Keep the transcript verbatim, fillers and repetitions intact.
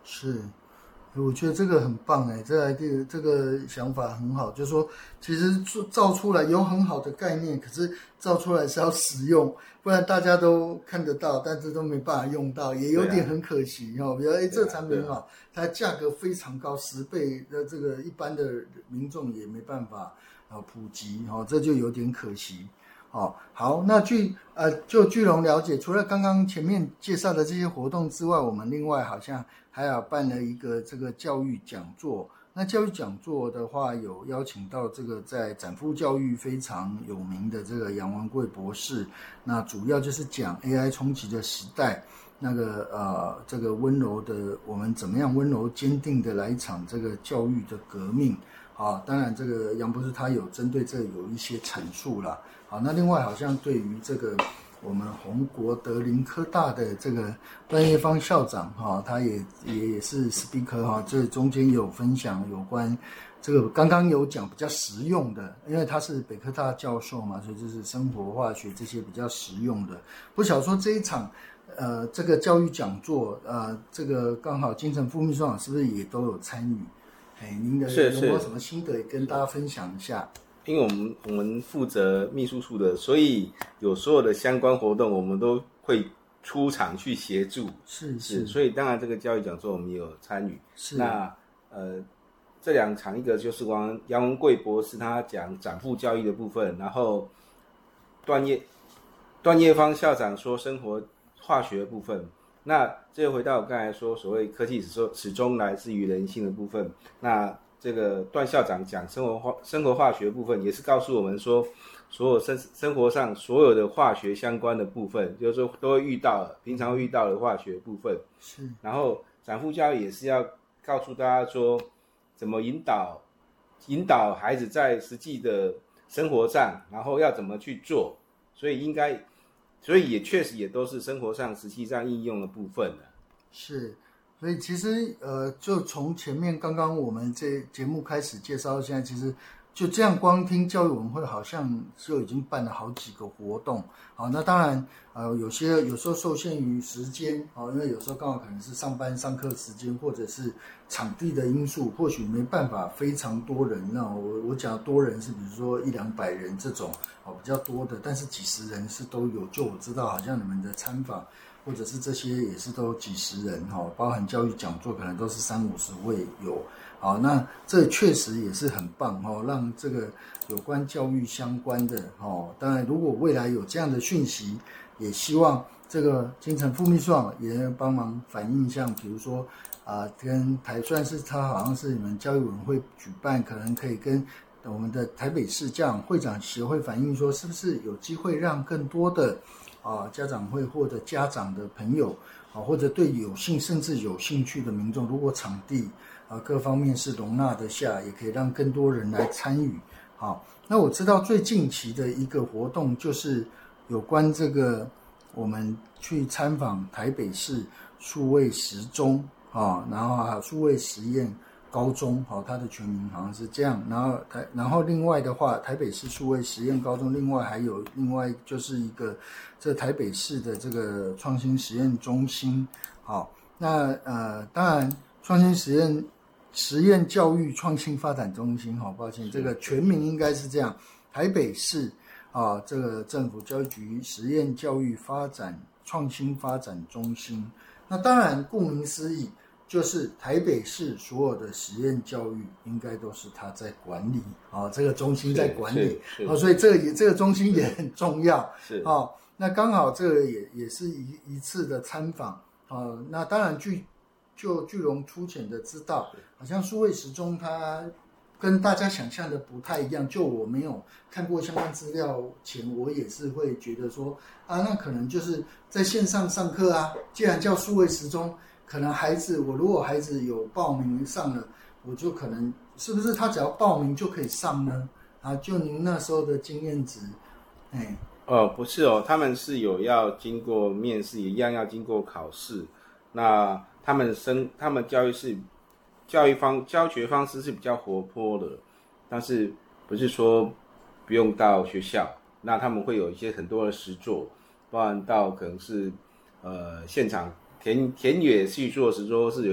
是。我觉得这个很棒哎，这 idea 这个想法很好，就是说，其实造出来有很好的概念，可是造出来是要实用，不然大家都看得到，但是都没办法用到，也有点很可惜哦。比如哎，这产品很好，它价格非常高，十倍的这个一般的民众也没办法啊普及哦，这就有点可惜。哦，好，那据呃就巨龙了解，除了刚刚前面介绍的这些活动之外，我们另外好像还有办了一个这个教育讲座。那教育讲座的话，有邀请到这个在展富教育非常有名的这个杨文贵博士，那主要就是讲 A I 冲击的时代，那个呃这个温柔的我们怎么样温柔坚定的来一场这个教育的革命。啊，当然这个杨博士他有针对这有一些阐述啦。好，那另外好像对于这个我们宏国德林科大的这个段业芳校长哈、啊，他也也也是 speaker 哈、啊，这中间有分享有关这个刚刚有讲比较实用的，因为他是北科大教授嘛，所以就是生活化学这些比较实用的。不晓得说这一场呃这个教育讲座呃这个刚好金城副秘书长是不是也都有参与？哎，您的有没有什么心得跟大家分享一下？ 因为我们我们负责秘书处的，所以有所有的相关活动，我们都会出场去协助。 是 是, 是，所以当然这个教育讲座我们也有参与。 是。 那呃这两场，一个就是王杨文贵博士他讲展富教育的部分，然后段业段业芳校长说生活化学的部分。那这回到我刚才说所谓科技始终来自于人性的部分，那这个段校长讲生活化生活化学的部分，也是告诉我们说所有生生活上所有的化学相关的部分，就是说都会遇到平常会遇到的化学部分。 是。然后展富教育也是要告诉大家说怎么引导引导孩子在实际的生活上，然后要怎么去做，所以应该所以也确实也都是生活上实际上应用的部分了。 是，所以其实呃，就从前面刚刚我们这节目开始介绍到现在，其实就这样光听教育委员会好像就已经办了好几个活动。好，那当然呃，有些有时候受限于时间，好，因为有时候刚好可能是上班上课时间，或者是场地的因素，或许没办法非常多人。那我我讲多人是比如说一两百人这种哦比较多的，但是几十人是都有。就我知道，好像你们的参访或者是这些也是都几十人哈，包含教育讲座可能都是三五十位有。好，那这确实也是很棒哦，让这个有关教育相关的哦，当然如果未来有这样的讯息，也希望这个金城副秘书长也帮忙反映，像比如说啊、呃，跟台算是他好像是你们教育委员会举办，可能可以跟我们的台北市家长会长协会反映说，是不是有机会让更多的啊家长会或者家长的朋友啊，或者对有兴甚至有兴趣的民众，如果场地啊，各方面是容纳得下，也可以让更多人来参与。好，那我知道最近期的一个活动就是有关这个我们去参访台北市数位实中啊，然后还有数位实验高中，好，它的全名好像是这样。然后台，然后另外的话，台北市数位实验高中，另外还有另外就是一个这台北市的这个创新实验中心。好，那呃，当然创新实验。实验教育创新发展中心，好，抱歉，这个全名应该是这样：台北市啊，这个政府教育局实验教育发展创新发展中心。那当然，顾名思义，就是台北市所有的实验教育应该都是他在管理啊，这个中心在管理啊，所以这个也这个中心也很重要是啊。那刚好这个也也是一一次的参访啊，那当然据。就巨龙粗浅的知道，好像数位时钟它跟大家想象的不太一样。就我没有看过相关资料前，我也是会觉得说啊，那可能就是在线上上课啊。既然叫数位时钟，可能孩子我如果孩子有报名上了，我就可能是不是他只要报名就可以上呢？啊，就您那时候的经验值，哎， 哦，不是哦，他们是有要经过面试，一样要经过考试。那他们生他们教育是教育方教学方式是比较活泼的，但是不是说不用到学校，那他们会有一些很多的实作，包含到可能是呃现场田田野去做实作，是有